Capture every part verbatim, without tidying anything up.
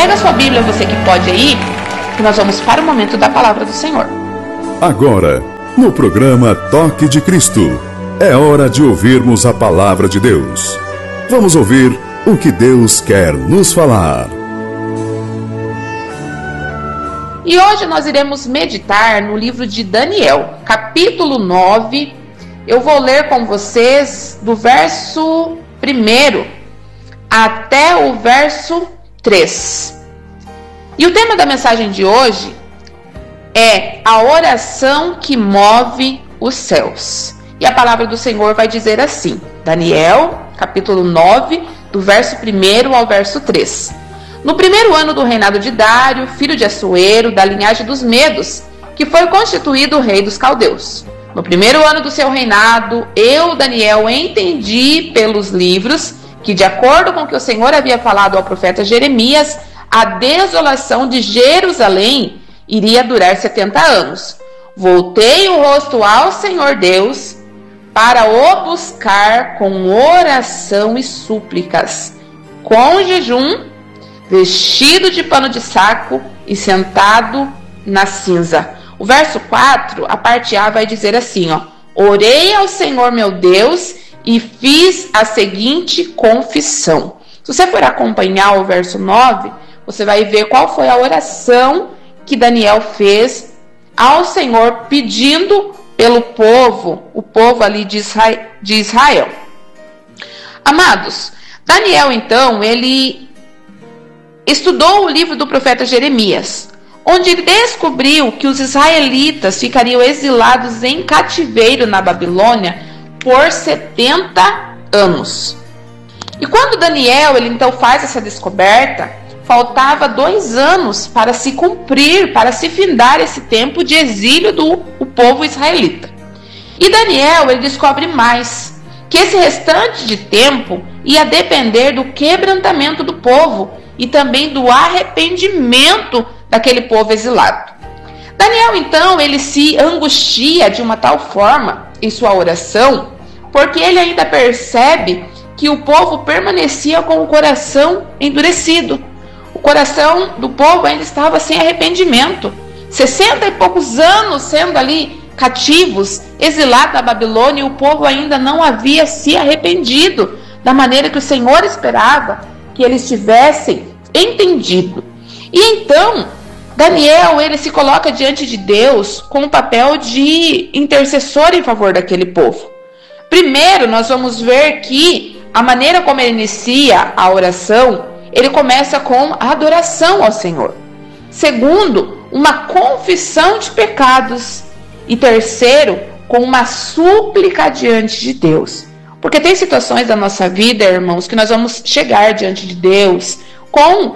Pega a sua Bíblia, você que pode aí, que nós vamos para o momento da palavra do Senhor. Agora, no programa Toque de Cristo, é hora de ouvirmos a palavra de Deus. Vamos ouvir o que Deus quer nos falar. E hoje nós iremos meditar no livro de Daniel, capítulo nove. Eu vou ler com vocês do verso primeiro até o verso três. E o tema da mensagem de hoje é a oração que move os céus. E a palavra do Senhor vai dizer assim, Daniel, capítulo nove, do verso primeiro ao verso três. No primeiro ano do reinado de Dário, filho de Assuero, da linhagem dos Medos, que foi constituído o rei dos caldeus. No primeiro ano do seu reinado, eu, Daniel, entendi pelos livros que, de acordo com o que o Senhor havia falado ao profeta Jeremias, a desolação de Jerusalém iria durar setenta anos. Voltei o rosto ao Senhor Deus para o buscar com oração e súplicas, com jejum, vestido de pano de saco e sentado na cinza. O verso quatro, a parte A, vai dizer assim, ó: orei ao Senhor meu Deus e fiz a seguinte confissão. Se você for acompanhar o verso nove, você vai ver qual foi a oração que Daniel fez ao Senhor, pedindo pelo povo, o povo ali de Israel. Amados, Daniel, então, ele estudou o livro do profeta Jeremias, onde ele descobriu que os israelitas ficariam exilados em cativeiro na Babilônia por setenta anos. E quando Daniel, ele então faz essa descoberta, faltava dois anos para se cumprir, para se findar esse tempo de exílio do o povo israelita. E Daniel, ele descobre mais, que esse restante de tempo ia depender do quebrantamento do povo e também do arrependimento daquele povo exilado. Daniel, então, ele se angustia de uma tal forma em sua oração, porque ele ainda percebe que o povo permanecia com o coração endurecido. O coração do povo ainda estava sem arrependimento. sessenta e poucos anos sendo ali cativos, exilados da Babilônia, e o povo ainda não havia se arrependido da maneira que o Senhor esperava que eles tivessem entendido. E então, Daniel, ele se coloca diante de Deus com o papel de intercessor em favor daquele povo. Primeiro, nós vamos ver que a maneira como ele inicia a oração, ele começa com a adoração ao Senhor. Segundo, uma confissão de pecados. E terceiro, com uma súplica diante de Deus. Porque tem situações da nossa vida, irmãos, que nós vamos chegar diante de Deus com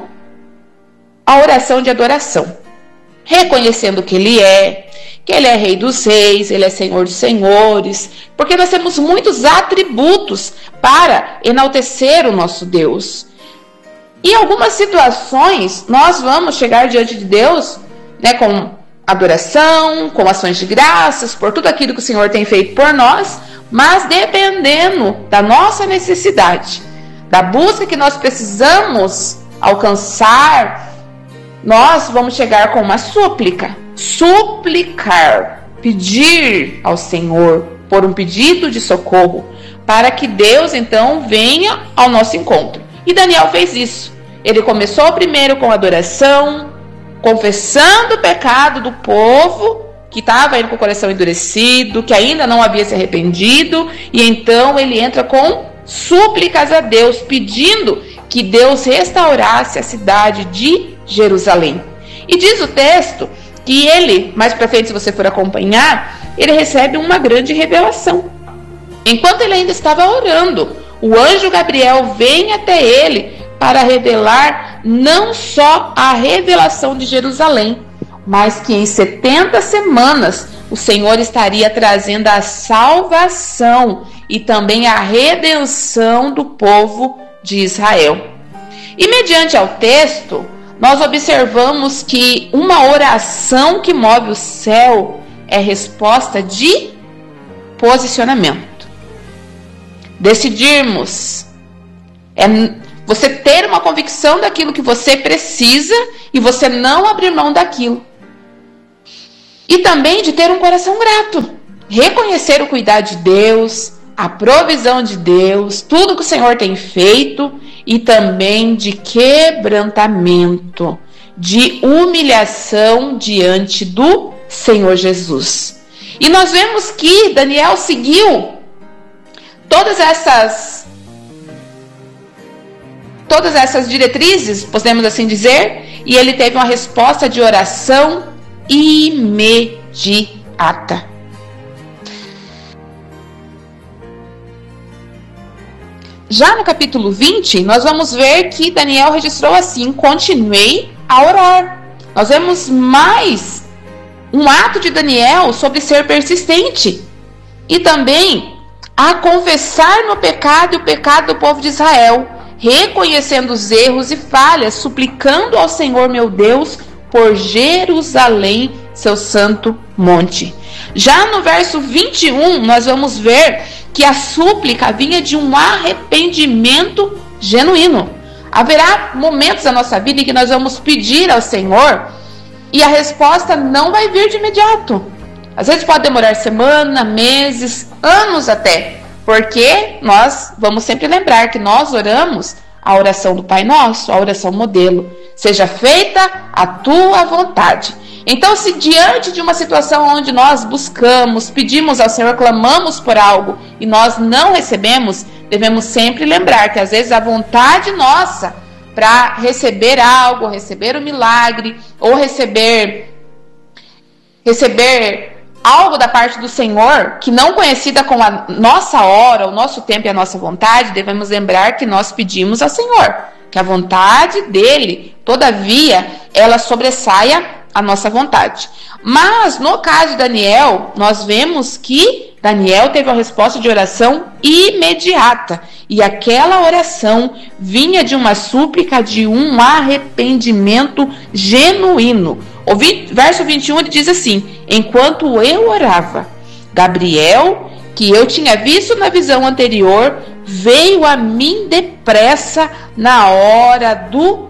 a oração de adoração, reconhecendo que Ele é, que Ele é Rei dos Reis, Ele é Senhor dos Senhores, porque nós temos muitos atributos para enaltecer o nosso Deus. E em algumas situações, nós vamos chegar diante de Deus, né, com adoração, com ações de graças, por tudo aquilo que o Senhor tem feito por nós, mas dependendo da nossa necessidade, da busca que nós precisamos alcançar, nós vamos chegar com uma súplica, suplicar, pedir ao Senhor por um pedido de socorro, para que Deus então venha ao nosso encontro. E Daniel fez isso. Ele começou primeiro com adoração, confessando o pecado do povo que estava indo com o coração endurecido, que ainda não havia se arrependido, e então ele entra com súplicas a Deus, pedindo que Deus restaurasse a cidade de Jerusalém. E diz o texto que ele, mais para frente, se você for acompanhar, ele recebe uma grande revelação. Enquanto ele ainda estava orando, o anjo Gabriel vem até ele para revelar não só a revelação de Jerusalém, mas que em setenta semanas o Senhor estaria trazendo a salvação e também a redenção do povo de Israel. E mediante ao texto, nós observamos que uma oração que move o céu é resposta de posicionamento. Decidirmos é Você ter uma convicção daquilo que você precisa e você não abrir mão daquilo. E também de ter um coração grato. Reconhecer o cuidado de Deus, a provisão de Deus, tudo que o Senhor tem feito, e também de quebrantamento, de humilhação diante do Senhor Jesus. E nós vemos que Daniel seguiu todas essas todas essas diretrizes, podemos assim dizer, e ele teve uma resposta de oração imediata. Já no capítulo vinte, nós vamos ver que Daniel registrou assim: continuei a orar. Nós vemos mais um ato de Daniel sobre ser persistente e também a confessar no pecado e o pecado do povo de Israel, reconhecendo os erros e falhas, suplicando ao Senhor meu Deus por Jerusalém, seu santo monte. Já no verso vinte e um, nós vamos ver que a súplica vinha de um arrependimento genuíno. Haverá momentos da nossa vida em que nós vamos pedir ao Senhor e a resposta não vai vir de imediato. Às vezes pode demorar semana, meses, anos até, porque nós vamos sempre lembrar que nós oramos a oração do Pai Nosso, a oração modelo: seja feita a tua vontade. Então, se diante de uma situação onde nós buscamos, pedimos ao Senhor, clamamos por algo e nós não recebemos, devemos sempre lembrar que às vezes a vontade nossa para receber algo, receber o milagre ou receber receber algo da parte do Senhor que não conhecida com a nossa hora, o nosso tempo e a nossa vontade, devemos lembrar que nós pedimos ao Senhor, que a vontade dele, todavia, ela sobressaia a nossa vontade. Mas no caso de Daniel, nós vemos que Daniel teve uma resposta de oração imediata, e aquela oração vinha de uma súplica, de um arrependimento genuíno. O verso vinte e um ele diz assim: enquanto eu orava, Gabriel, que eu tinha visto na visão anterior, veio a mim depressa na hora do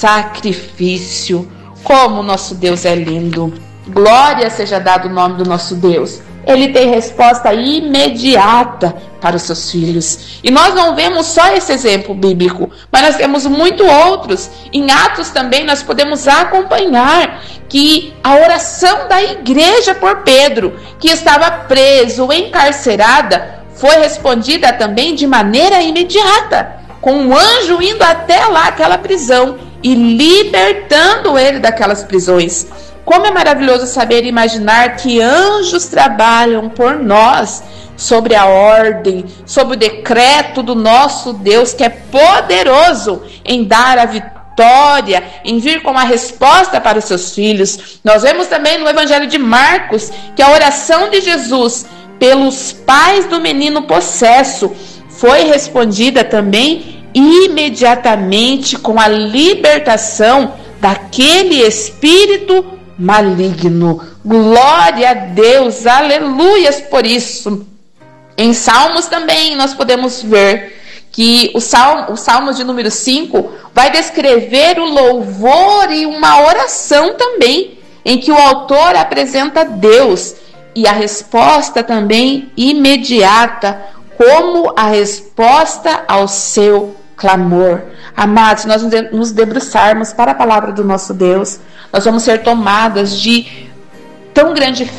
sacrifício. Como nosso Deus é lindo! Glória seja dado o nome do nosso Deus. Ele tem resposta imediata para os seus filhos. E nós não vemos só esse exemplo bíblico, mas nós temos muito outros. Em Atos também nós podemos acompanhar que a oração da igreja por Pedro, que estava preso, encarcerada, foi respondida também de maneira imediata, com um anjo indo até lá, aquela prisão, e libertando ele daquelas prisões. Como é maravilhoso saber e imaginar que anjos trabalham por nós, sobre a ordem, sobre o decreto do nosso Deus, que é poderoso em dar a vitória, em vir com a resposta para os seus filhos. Nós vemos também no Evangelho de Marcos que a oração de Jesus pelos pais do menino possesso foi respondida também imediatamente com a libertação daquele espírito maligno. Glória a Deus, aleluias por isso. Em Salmos também nós podemos ver que o Salmo, o Salmo de número cinco vai descrever o louvor e uma oração também, em que o autor apresenta Deus, e a resposta também imediata, como a resposta ao seu clamor. Amados, nós nos debruçarmos para a palavra do nosso Deus, nós vamos ser tomadas de tão grande